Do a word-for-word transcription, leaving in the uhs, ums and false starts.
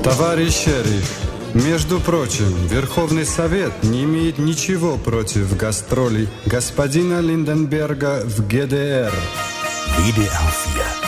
Товарищ шериф, между прочим, Верховный Совет не имеет ничего против гастролей господина Линденберга в ГДР. W D R vier